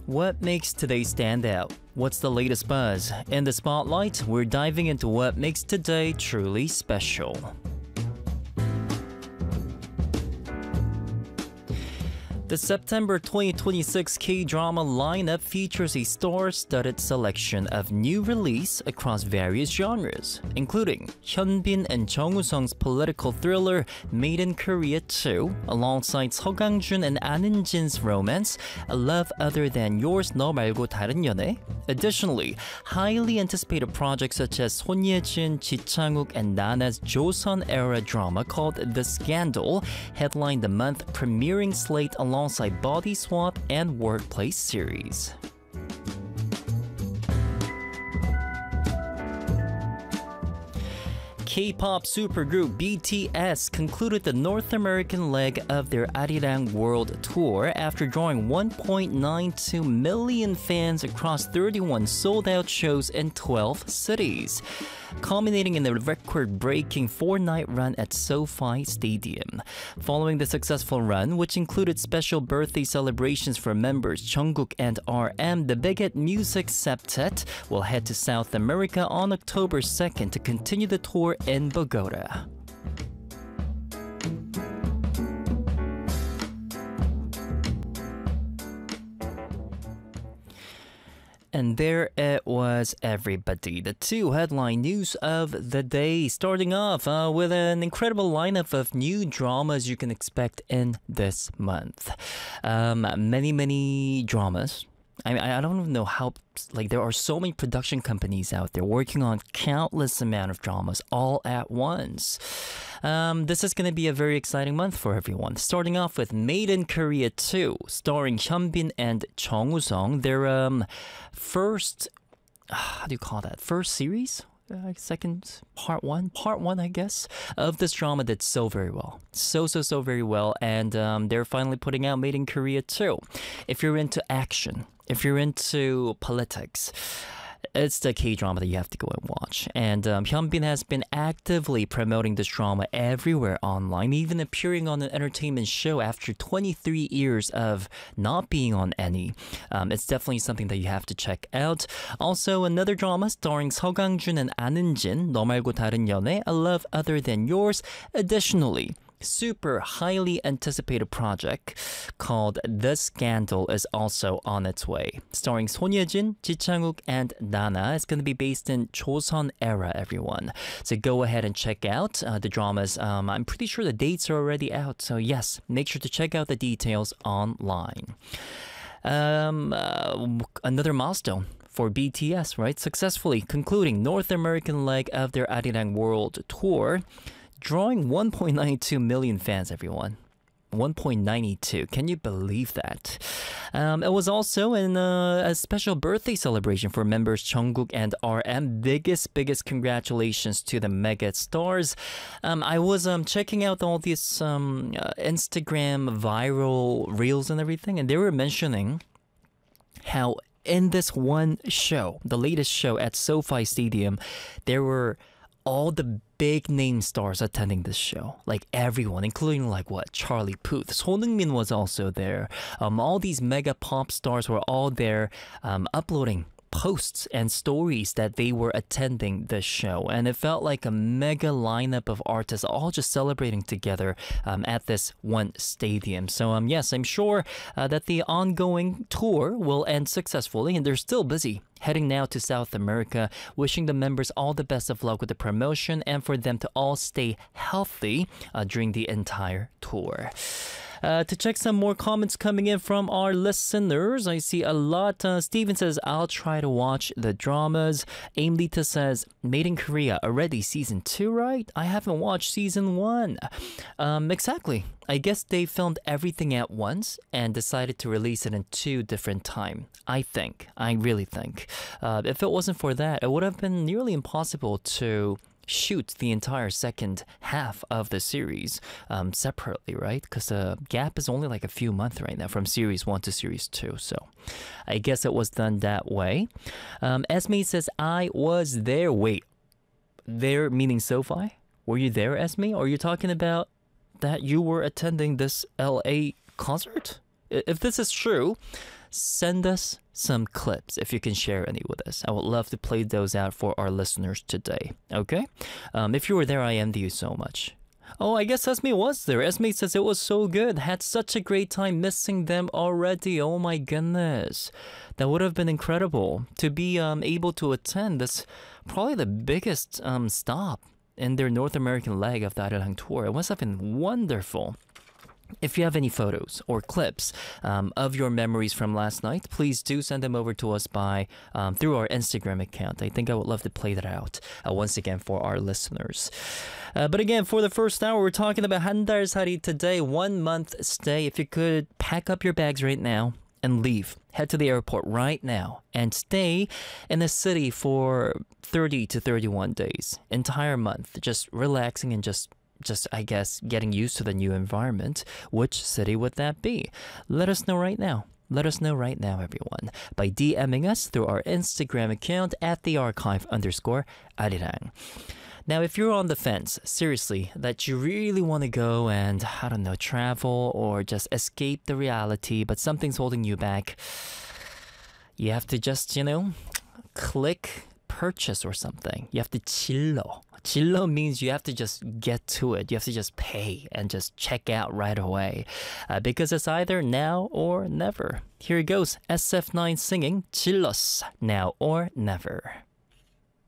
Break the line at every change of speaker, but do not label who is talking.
What makes today stand out? What's the latest buzz? In the spotlight, we're diving into what makes today truly special. The September 2026 K-drama lineup features a star-studded selection of new release across various genres, including Hyunbin and Jung Woo-sung's political thriller Made in Korea 2, alongside Seo Kang-jun and An In-jin's romance A Love Other Than Yours 너 말고 다른 연애. Additionally, highly anticipated projects such as Son Ye-jin, Ji Chang-wook, and Nana's Joseon-era drama called The Scandal headlined the month, premiering slate alongside Body Swap and Workplace series. K-pop supergroup BTS concluded the North American leg of their Arirang World Tour after drawing 1.92 million fans across 31 sold-out shows in 12 cities, culminating in a record-breaking 4-night run at SoFi Stadium. Following the successful run, which included special birthday celebrations for members Jungkook and RM, the Big Hit Music Septet will head to South America on October 2nd to continue the tour in Bogota. And there it was, everybody. The two headline news of the day, starting off with an incredible lineup of new dramas you can expect in this month. Many dramas. I don't even know how, there are so many production companies out there working on countless amount of dramas all at once. This is going to be a very exciting month for everyone. Starting off with Made in Korea 2, starring Hyunbin and Jung Woo-sung. Their first, how do you call that? First series? Second part one, I guess, of this drama did so very well. So very well. And they're finally putting out Made in Korea 2. If you're into action, if you're into politics, it's the K-drama that you have to go and watch. And Hyunbin has been actively promoting this drama everywhere online, even appearing on an entertainment show after 23 years of not being on any. It's definitely something that you have to check out. Also, another drama starring Seo Kang-jun and An In-jin, 너 말고 다른 연애, A Love Other Than Yours. Additionally, super highly anticipated project called The Scandal is also on its way. Starring Son Ye-jin, Ji Chang-wook, and Nana. It's going to be based in Joseon era, everyone. So go ahead and check out the dramas. I'm pretty sure the dates are already out. So yes, make sure to check out the details online. Another milestone for BTS, right? Successfully concluding North American leg of their Arirang World Tour, drawing 1.92 million fans, everyone. 1.92. Can you believe that? It was also in a special birthday celebration for members Jungkook and RM. Biggest congratulations to the mega stars. I was checking out all these Instagram viral reels and everything, and they were mentioning how in this one show, the latest show at SoFi Stadium, there were all the big name stars attending this show, like everyone, including Charlie Puth. Son Heung-min was also there. All these mega pop stars were all there, uploading posts and stories that they were attending the show, and it felt like a mega lineup of artists all just celebrating together at this one stadium. So yes, I'm sure that the ongoing tour will end successfully, and they're still busy heading now to South America, wishing the members all the best of luck with the promotion and for them to all stay healthy during the entire tour. To check some more comments coming in from our listeners, I see a lot. Steven says, I'll try to watch the dramas. Aimlita says, Made in Korea, already season 2, right? I haven't watched season 1. Exactly. I guess they filmed everything at once and decided to release it in 2 different times. I really think. If it wasn't for that, it would have been nearly impossible to shoot the entire second half of the series separately, right? Because the gap is only a few months right now from series 1 to series 2. So I guess it was done that way. Esme says, I was there. Wait, there meaning SoFi? Were you there, Esme? Or are you talking about that you were attending this LA concert? If this is true, send us some clips if you can share any with us. I would love to play those out for our listeners today. Okay? If you were there, I envy you so much. Oh, I guess Esme was there. Esme says it was so good. Had such a great time missing them already. Oh my goodness. That would have been incredible to be able to attend this, probably the biggest stop in their North American leg of the Arirang tour. It must have been wonderful. If you have any photos or clips of your memories from last night, please do send them over to us by through our Instagram account. I think I would love to play that out once again for our listeners. But again, for the first hour, we're talking about 한 달 살이 today, 1 month stay. If you could pack up your bags right now and leave, head to the airport right now and stay in the city for 30 to 31 days, entire month, just relaxing and just I guess, getting used to the new environment. Which city would that be? Let us know right now. Let us know right now, everyone, by DMing us through our Instagram account at @thearchive_Arirang. Now, if you're on the fence, seriously, that you really want to go and, I don't know, travel or just escape the reality, but something's holding you back, you have to just, click purchase or something. You have to 질러. 질러 means you have to just get to it. You have to just pay and just check out right away. Because it's either now or never. Here it goes. SF9 singing 질렀어, now or never.